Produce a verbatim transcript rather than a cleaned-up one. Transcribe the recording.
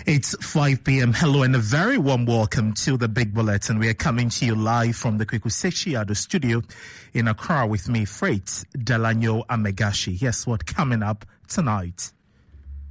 It's five p.m. Hello and a very warm welcome to the Big Bulletin. We are coming to you live from the Kweku Sechiado studio in Accra with me, Freight Delanyo Amegashi. Here's what coming up tonight.